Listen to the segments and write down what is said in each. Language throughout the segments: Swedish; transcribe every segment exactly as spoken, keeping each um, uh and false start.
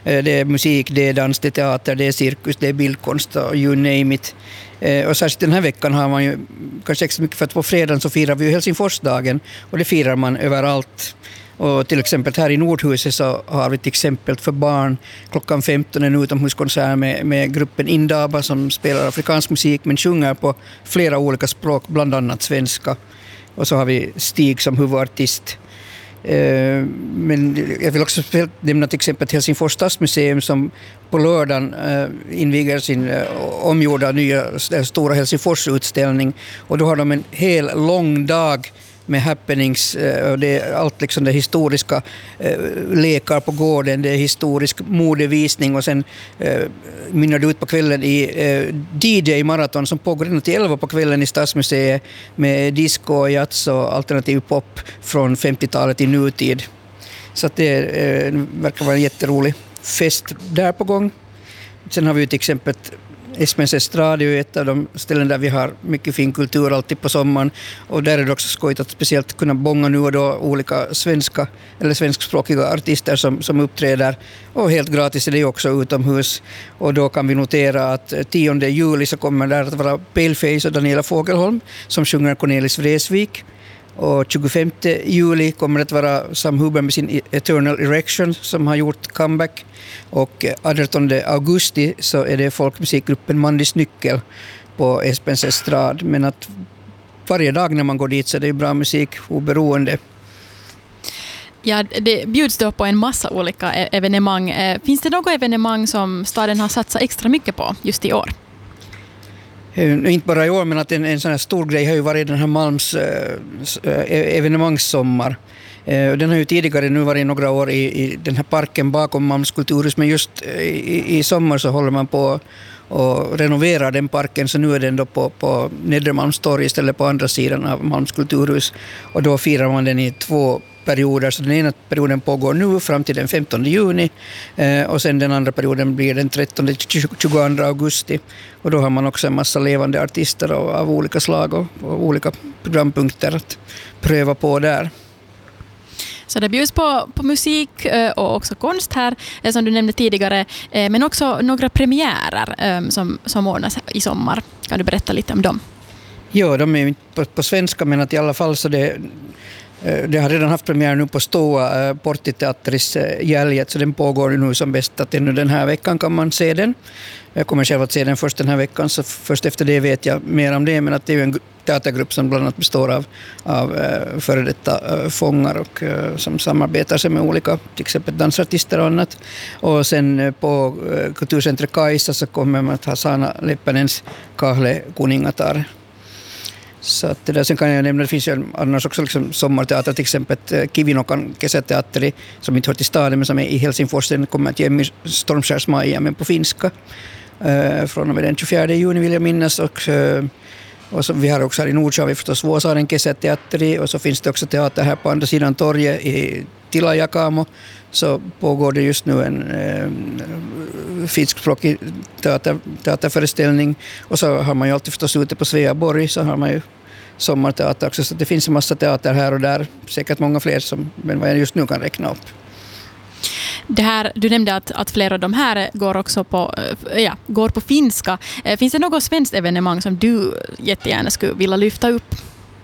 Det är musik, det är dans, det är teater, det är cirkus, det är bildkonst och you name it. Och särskilt den här veckan har man ju kanske extra mycket för att på fredagen så firar vi ju Helsingforsdagen och det firar man överallt. Och till exempel här i Nordhuset så har vi ett exempel för barn klockan femton en utomhuskonsert med, med gruppen Indaba som spelar afrikansk musik men sjunger på flera olika språk, bland annat svenska. Och så har vi Stig som huvudartist. Men jag vill också nämna till exempel Helsingfors stadsmuseum som på lördagen inviger sin omgjorda nya stora Helsingfors-utställning. Och då har de en hel lång dag med happenings, och det är allt liksom det historiska eh, lekar på gården, det är historisk modevisning och sen eh, mynnar det ut på kvällen i eh, D J-maraton som pågår ända till elva på kvällen i Stadsmuseet med disco, jazz och alternativ pop från femtiotalet i nutid. Så att det eh, verkar vara en jätterolig fest där på gång. Sen har vi ju till exempel Esbens Estrad är ett av de ställen där vi har mycket fin kultur alltid på sommaren. Och där är det också skojigt att speciellt kunna bonga nu och då olika svenska eller svenskspråkiga artister som, som uppträder. Och helt gratis är det också utomhus. Och då kan vi notera att tionde juli så kommer där att vara Paleface och Daniela Fogelholm som sjunger Cornelis Vreeswijk. Och tjugofemte juli kommer det att vara Sam Huber med sin Eternal Erection som har gjort comeback. Och artonde augusti så är det folkmusikgruppen Mandis Nyckel på Esbens Estrad. Men att varje dag när man går dit så är det bra musik oberoende. Ja, det bjuds då på en massa olika evenemang. Finns det något evenemang som staden har satsat extra mycket på just i år? Inte bara i år, men att en, en sån här stor grej har ju varit den här Malms äh, evenemangssommar. Äh, den har ju tidigare nu varit några år i, i den här parken bakom Malms kulturhus, men just i, i sommar så håller man på och renoverar den parken, så nu är den då på, på Nedre Malmstorg istället på andra sidan av Malms kulturhus. Och då firar man den i två perioder, så den ena perioden pågår nu fram till den femtonde juni eh, och sen den andra perioden blir den trettonde till tjugoandra augusti och då har man också en massa levande artister av, av olika slag och, och olika programpunkter att pröva på där. Så det bjuds på, på musik och också konst här, som du nämnde tidigare, men också några premiärer som, som ordnas i sommar. Kan du berätta lite om dem? Ja, de är ju inte på, på svenska, men att i alla fall så det Det har redan haft premiär nu på Stoa, äh, Portiteatteris äh, Jäljet, så den pågår nu som bäst att ännu den här veckan kan man se den. Jag kommer själv att se den först den här veckan, så först efter det vet jag mer om det, men att det är ju en teatergrupp som bland annat består av, av äh, före detta äh, fångar och äh, som samarbetar sig med olika, till exempel dansartister och annat. Och sen äh, på äh, Kulturcentret Kajsa så kommer man att ha Sana Leppänens Kahle Kuningatar. Så att det där, sen kan jag nämna, det finns ju annars också liksom sommarteater, till exempel Kivinokan kesäteatteri som inte hör till staden men som är i Helsingfors. Den kommer att ge Stormskärsmaja men på finska uh, från och med den tjugofjärde juni vill jag minnas. Och, uh, och så, vi har också här i Nordsjö har vi förstås Vuosaaren kesäteatteri och så finns det också teater här på andra sidan torget i Tilajakamo. Så pågår det just nu en eh, finskspråkig teater, teaterföreställning och så har man ju alltid förstås ute på Sveaborg så har man ju sommarteater också, så det finns en massa teater här och där, säkert många fler som, men vad jag just nu kan räkna upp. Det här, du nämnde att, att flera av de här går också på, ja, går på finska. Finns det något svenskt evenemang som du jättegärna skulle vilja lyfta upp?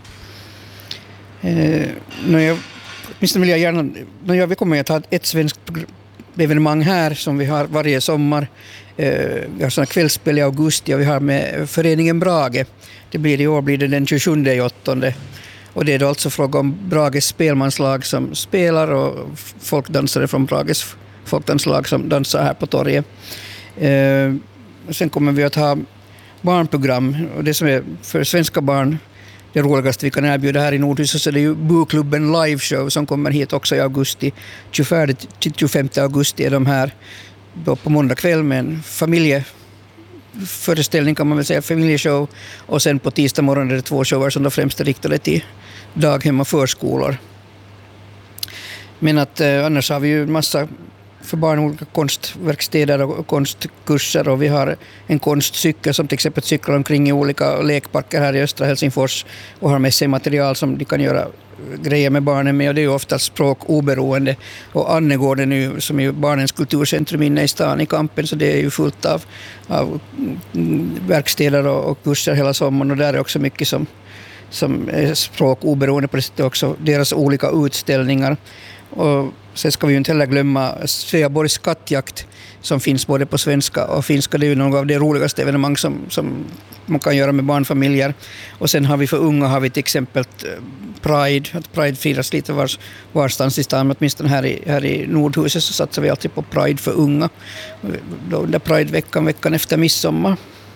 Eh, no, jag Minst vill jag gärna, ja, vi kommer att ha ett svenskt evenemang här som vi har varje sommar. Eh, vi har sådana kvällsspel i augusti och vi har med föreningen Brage. Det blir i år blir det den tjugosjunde i åttonde. Och det är då alltså fråga om Brages spelmanslag som spelar och folkdansare från Brages folkdanslag som dansar här på torget. Eh, sen kommer vi att ha barnprogram och det som är för svenska barn. Det roligaste vi kan erbjuda här i Nordhuset så är det ju Boklubben liveshow som kommer hit också i augusti. tjugofjärde till tjugofemte augusti är de här då på måndag kväll med en familjeföreställning kan man väl säga, familjeshow. Och sen på tisdag morgon är det två shower som då främst är riktade till daghem och förskolor. Men att eh, annars har vi ju massa för barn olika konstverkstäder och konstkurser och vi har en konstcykel som till exempel cyklar omkring i olika lekparker här i östra Helsingfors och har med sig material som de kan göra grejer med barnen med, och det är ju ofta språkoberoende. Och Annegården nu, som är ju barnens kulturcentrum inne i stan i Kampen, så det är ju fullt av, av verkstäder och, och kurser hela sommaren, och där är också mycket som, som är språkoberoende på det sättet, också deras olika utställningar. Och sen ska vi ju inte heller glömma Sveaborgs skattjakt som finns både på svenska och finska. Det är ju några av de roligaste evenemang som, som man kan göra med barnfamiljer. Och sen har vi för unga har vi till exempel Pride. Att Pride firas lite vars, varstans i stan, åtminstone här i, här i Nordhuset så satsar vi alltid på Pride för unga. Under Pride-veckan, veckan efter midsommar.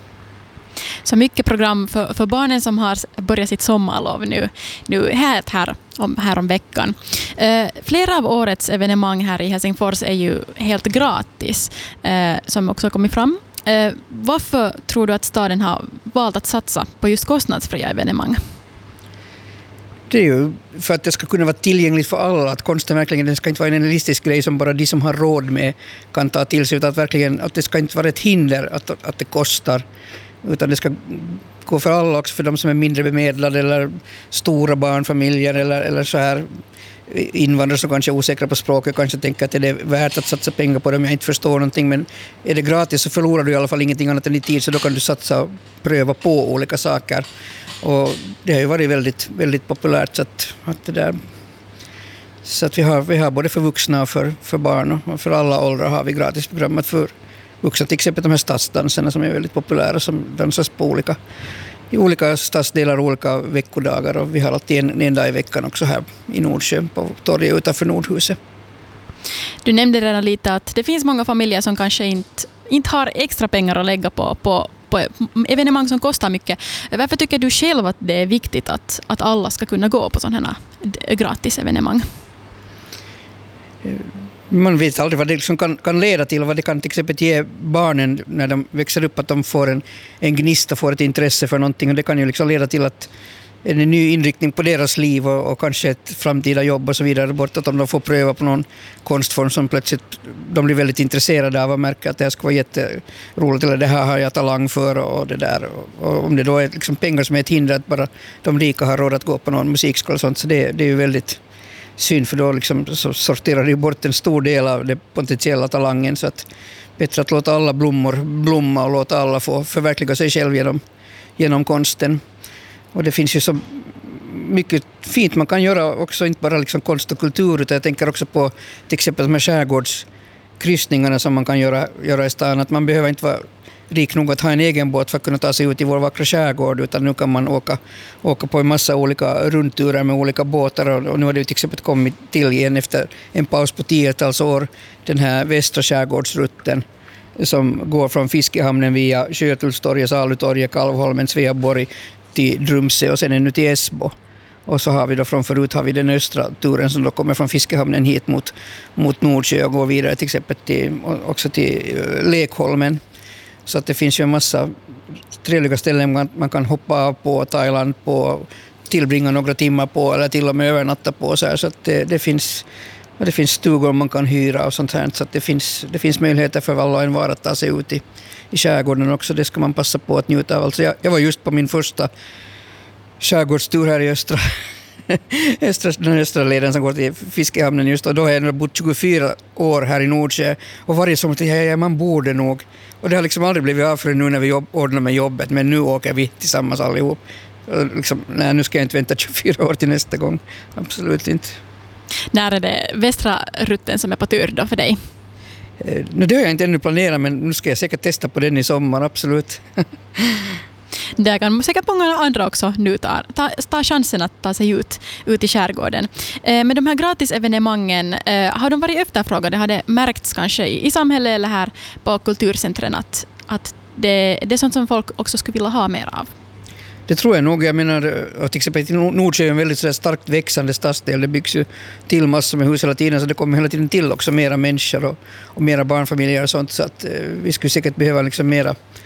Så mycket program för, för barnen som har börjat sitt sommarlov nu, nu här, här, om, här om veckan. Eh, flera av årets evenemang här i Helsingfors är ju helt gratis, eh, som också kommit fram. Eh, varför tror du att staden har valt att satsa på just kostnadsfria evenemang? Det är ju för att det ska kunna vara tillgängligt för alla, att konsten verkligen, det ska inte vara en elitistisk grej som bara de som har råd med kan ta till sig, utan att, verkligen, att det ska inte vara ett hinder att, att det kostar, utan det ska gå för alla, också för de som är mindre bemedlade eller stora barnfamiljer eller, eller så här invandrare som kanske är osäkra på språket, kanske tänker att det är värt att satsa pengar på det om jag inte förstår någonting, men är det gratis så förlorar du i alla fall ingenting annat än i tid, så då kan du satsa och pröva på olika saker, och det har ju varit väldigt, väldigt populärt, så att, att det där, så att vi har, vi har både för vuxna och för, för barn och för alla åldrar har vi gratisprogrammet för vuxna, till exempel de här stadsdanserna som är väldigt populära, som dansas på olika, i olika stadsdelar, olika veckodagar, och vi har alltid en, en dag i veckan också här i Nordsjö på torget utanför Nordhuset. Du nämnde redan lite att det finns många familjer som kanske inte, inte har extra pengar att lägga på, på, på evenemang som kostar mycket. Varför tycker du själv att det är viktigt att, att alla ska kunna gå på sådana här gratis evenemang? Man vet aldrig vad det liksom kan, kan leda till, vad det kan till exempel ge barnen när de växer upp, att de får en, en gnista, får ett intresse för någonting, och det kan ju liksom leda till att en ny inriktning på deras liv och, och kanske ett framtida jobb och så vidare bortåt, om de får pröva på någon konstform som plötsligt de blir väldigt intresserade av och märker att det här ska vara jätteroligt, eller det här har jag talang för och det där, och, och om det då är liksom pengar som är ett hinder att bara de rika har råd att gå på någon musikskola och sånt, så det, det är ju väldigt synd, för då liksom så sorterar det bort en stor del av den potentiella talangen, så att bättre att låta alla blommor blomma och låta alla få förverkliga sig själv genom, genom konsten. Och det finns ju så mycket fint man kan göra också, inte bara liksom konst och kultur, utan jag tänker också på till exempel de här skärgårdskryssningarna som man kan göra, göra i stan, att man behöver inte vara rik nog att ha en egen båt för att kunna ta sig ut i vår vackra skärgård, utan nu kan man åka, åka på en massa olika rundturer med olika båtar, och nu har det till exempel kommit till igen efter en paus på tiotals år den här västra skärgårdsrutten som går från Fiskehamnen via Sjötullstorget, Salutorget, Kalvholmen, Sveaborg till Drumse och sen ännu till Esbo. Och så har vi då från förut har vi den östra turen som då kommer från Fiskehamnen hit mot, mot Nordsjö och går vidare till exempel till, också till Lekholmen. Så att det finns ju en massa trevliga ställen man, man kan hoppa av på, Thailand på, tillbringa några timmar på eller till och med övernatta på. Så, här. Så att det, det, finns, det finns stugor man kan hyra och sånt här. Så att det finns, det finns möjligheter för alla och en var att ta sig ut i, i skärgården också. Det ska man passa på att njuta av. Alltså jag, jag var just på min första skärgårdstur här i östra, östra, den östra leden som går till Fiskehamnen just, och då har jag bott tjugofyra år här i Nordsjö, och varje sommar tänkte jag, ja, man borde nog, och det har liksom aldrig blivit av för nu när vi jobb, ordnar med jobbet, men nu åker vi tillsammans allihop. Liksom, nej, nu ska jag inte vänta tjugofyra år till nästa gång, absolut inte. När är det västra rutten som är på tur då för dig? Eh, nu det har jag inte ännu planerat, men nu ska jag säkert testa på den i sommar, absolut. Där kan säkert många andra också nu ta, ta, ta chansen att ta sig ut, ut i skärgården. Eh, men de här gratisevenemangen, eh, har de varit efterfrågade? Har det märkts kanske i, i samhället eller här på kulturcentren att, att det, det är sånt som folk också skulle vilja ha mer av? Det tror jag nog. Jag menar, till exempel Nordsjö är en väldigt så starkt växande stadsdel. Det byggs ju till massor med hus hela tiden, så det kommer hela tiden till också mera människor och, och mera barnfamiljer och sånt, så att eh, vi skulle säkert behöva liksom mera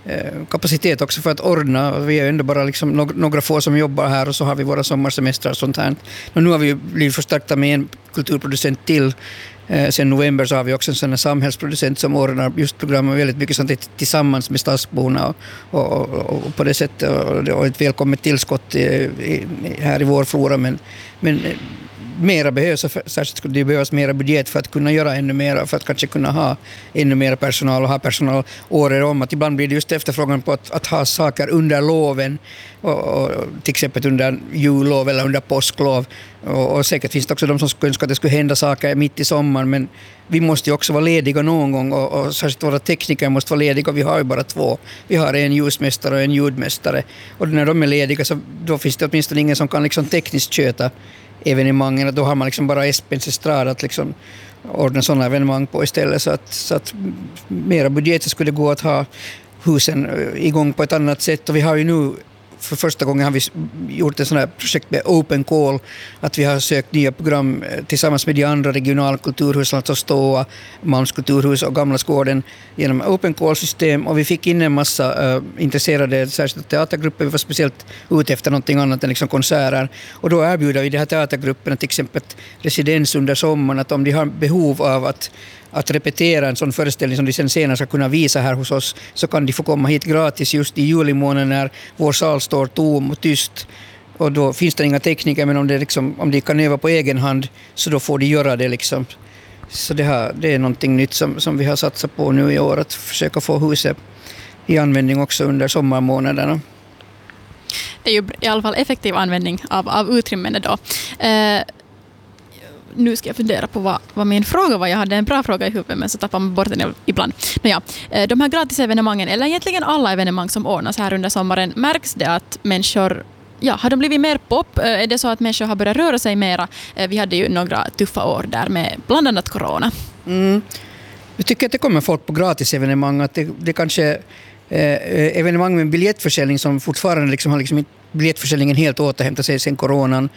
kapacitet också för att ordna. Vi är ändå bara liksom några få som jobbar här och så har vi våra sommarsemestrar och sånt här. Och nu har vi blivit förstärkta med en kulturproducent till. Sen november så har vi också en sån här samhällsproducent som ordnar just programmet väldigt mycket sånt tillsammans med stadsborna och, och, och, och på det sättet och ett välkommet tillskott i, i, här i vår flora, men, men mera behövs, särskilt skulle det behövas mera budget för att kunna göra ännu mera, för att kanske kunna ha ännu mera personal och ha personal året om. Att ibland blir det just efterfrågan på att, att ha saker under loven, och, och, till exempel under jullov eller under påsklov. Och, och säkert finns det också de som skulle önska att det skulle hända saker mitt i sommaren, men vi måste ju också vara lediga någon gång, och, och särskilt våra tekniker måste vara lediga, och vi har ju bara två. Vi har en ljusmästare och en ljudmästare, och när de är lediga så då finns det åtminstone ingen som kan liksom tekniskt köta evenemangen, och då har man liksom bara Espens Estrada att liksom ordna sådana evenemang på istället, så att, så att mera budget skulle gå att ha husen igång på ett annat sätt. Och vi har ju nu för första gången har vi gjort ett sådant här projekt med Open Call, att vi har sökt nya program tillsammans med de andra regionala kulturhusen, alltså Ståa, Malms kulturhus och Gamlasgården, genom Open Call-system, och vi fick in en massa uh, intresserade särskilda teatergrupper. Vi var speciellt ute efter någonting annat än liksom konserter, och då erbjuder vi de här teatergrupperna till exempel residens under sommaren, att om de har behov av att att repetera en sån föreställning som de sen senare ska kunna visa här hos oss, så kan de få komma hit gratis just i juli månad när vår sal står tom och tyst. Och då finns det inga tekniker, men om, det liksom, om de kan öva på egen hand, så då får de göra det. Liksom. Så det, här, det är någonting nytt som, som vi har satsat på nu i år, att försöka få huset i användning också under sommarmånaderna. Det är ju i alla fall effektiv användning av, av utrymmena då. Eh, Nu ska jag fundera på vad, vad min fråga var. Jag hade en bra fråga i huvudet, men så tappar man bort den ibland. Nåja, de här gratisevenemangen, eller egentligen alla evenemang som ordnas här under sommaren, märks det att människor, ja, har de blivit mer pop? Är det så att människor har börjat röra sig mera? Vi hade ju några tuffa år där med bland annat corona. Mm. Jag tycker att det kommer folk på gratisevenemang, att det, det kanske eh, evenemang med biljettförsäljning som fortfarande liksom har liksom inte biljettförsäljningen helt återhämtat sig sen coronan.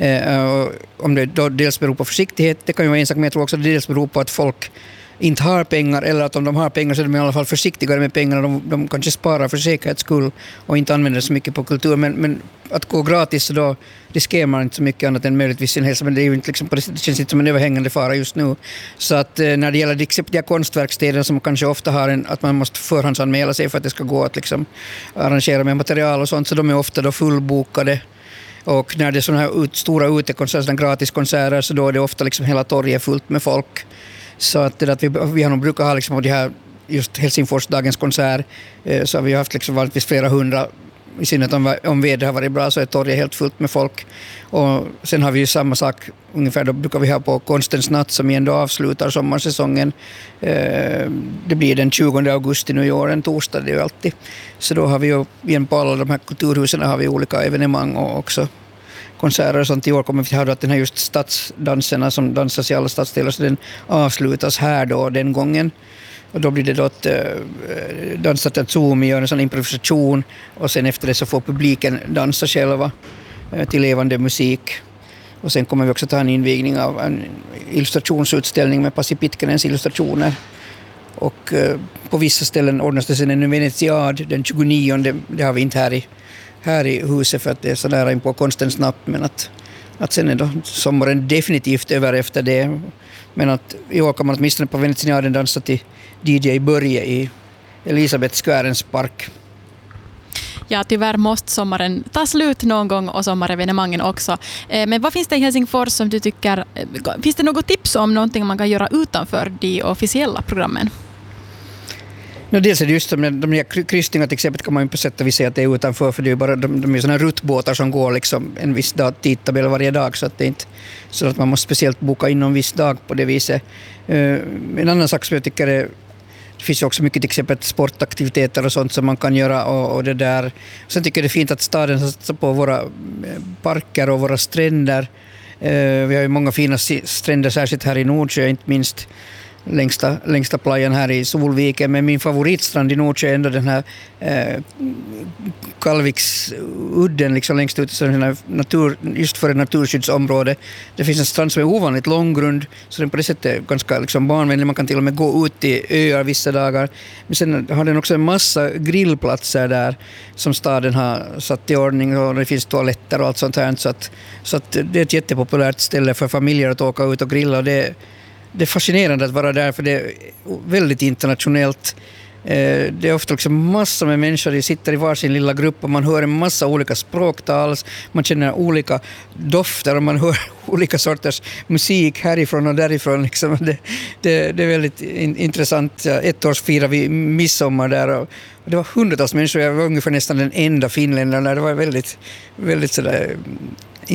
Eh, om det då dels beror på försiktighet, det kan ju vara en sak, men jag tror också att det dels beror på att folk inte har pengar, eller att om de har pengar så är de i alla fall försiktigare med pengarna. De, de kanske sparar för säkerhets skull och inte använder så mycket på kultur. Men, men att gå gratis, så då riskerar man inte så mycket annat än möjligtvis sin hälsa. Men det är ju inte liksom, det känns inte som en överhängande fara just nu. Så att eh, när det gäller de konstverkstäder som kanske ofta har en, att man måste förhandsanmäla sig för att det ska gå att liksom arrangera med material och sånt, så de är ofta då fullbokade. Och när det är sådana här ut, stora utekonserter, sådana gratiskonserter, så då är det ofta liksom hela torget fullt med folk. Så att, det att vi, vi har nog brukat ha liksom, det här, just Helsingforsdagens konsert, eh, så har vi haft liksom vanligtvis flera hundra, i synnerhet om, om vädret har varit bra så är torget helt fullt med folk. Och sen har vi ju samma sak, ungefär då brukar vi ha på Konstens natt som ändå avslutar sommarsäsongen. Eh, det blir den tjugonde augusti nu i år, en torsdag, det är ju alltid. Så då har vi ju, igen på alla de här kulturhusen har vi olika evenemang och också konserter och sånt. I år kommer vi ha att den här just stadsdanserna som dansas i alla stadsdelar, så den avslutas här då den gången. Och då blir det då att äh, dansat en Zoom gör en sån improvisation, och sen efter det så får publiken dansa själva äh, till levande musik. Och sen kommer vi också ta en invigning av en illustrationsutställning med Pasi Pitkanens illustrationer. Och äh, på vissa ställen ordnas det sen en venetiad den tjugonionde. Det har vi inte här i här i huset för att det är så nära in på Konstens natt, men att, att sen är då sommaren definitivt över efter det. Men att i år kan man åtminstone på venetiaden dansa till D J Börje i Elisabethsquarens park. Ja, tyvärr måste sommaren ta slut någon gång, och sommarevenemangen också. Men vad finns det i Helsingfors som du tycker, finns det något tips om någonting man kan göra utanför de officiella programmen? No, dels är det just de, de här kryssningar till exempel kan man ju på sätt och vis säga att det är utanför, för det är ju bara de, de är sådana ruttbåtar som går liksom en viss dag, tidtabell varje dag, så att det är inte så att man måste speciellt boka in en viss dag på det viset. Uh, en annan sak som jag tycker är, det finns ju också mycket till exempel sportaktiviteter och sånt som man kan göra, och, och det där. Sen tycker jag det är fint att staden satsar på våra parker och våra stränder. Uh, vi har ju många fina stränder, särskilt här i Nordsjö inte minst. längsta, längsta playan här i Solviken. Men min favoritstrand i Nordsjö är ändå den här eh, Kalviksudden liksom längst ut i den här natur, just för ett naturskyddsområde. Det finns en strand som är ovanligt långgrund, så den på det sättet är ganska liksom barnvänlig. Man kan till och med gå ut i öar vissa dagar. Men sen har den också en massa grillplatser där som staden har satt i ordning, och det finns toaletter och allt sånt här. Så att, så att det är ett jättepopulärt ställe för familjer att åka ut och grilla, och det, det är fascinerande att vara där, för det är väldigt internationellt. Det är ofta liksom massor med människor, de sitter i varsin lilla grupp och man hör en massa olika språktal, man känner olika dofter och man hör olika sorters musik härifrån och därifrån. Liksom. Det, det, det är väldigt in, intressant. Ett år firade vi midsommar där, och det var hundratals människor. Jag var ungefär nästan den enda finländaren där. Det var väldigt, väldigt sådär